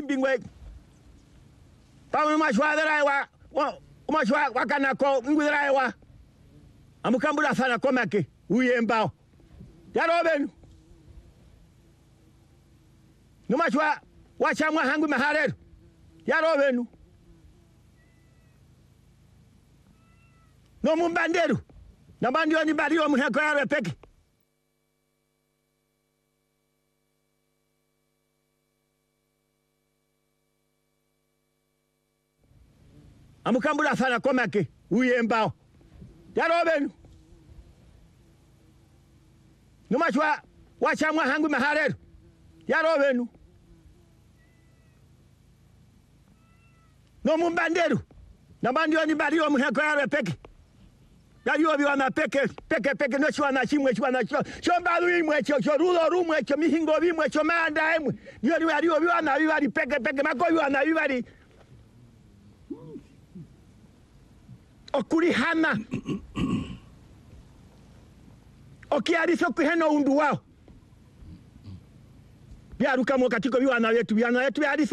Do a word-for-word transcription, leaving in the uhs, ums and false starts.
bingwe pa mashwadera wa mashwa wakana ko ngudera wa amukambula sana komake uyembao yarobenu numashwa wachamwa hangu maharero yarobenu no mumbanderu nabandio ni bario muheko yare peke amukambula sana komake uyembao yarobenu numashwa wachamwa hangu maharero yarobenu no mumbanderu nabandio ni bario muheko yare peke yariyo biwana peke peke peke no chwana chimwe chwana cho chombalu imwe cho cho rulo rumwe cho mihingo bimwe cho manda imwe niyo yariyo biwana bibali peke peke mako biwana bibali okuri hana okiariso kuheno undu wao byaruka mo katiko biwana yetu biwana yetu yariso